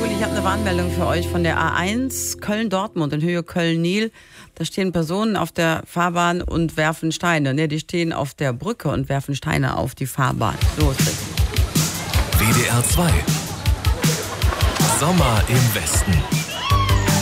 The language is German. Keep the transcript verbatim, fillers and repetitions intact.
Juli, ich habe eine Warnmeldung für euch von der A eins Köln-Dortmund in Höhe Köln-Nil. Da stehen Personen auf der Fahrbahn und werfen Steine. Ne, die stehen auf der Brücke und werfen Steine auf die Fahrbahn. So ist es. W D R zwei. Sommer im Westen.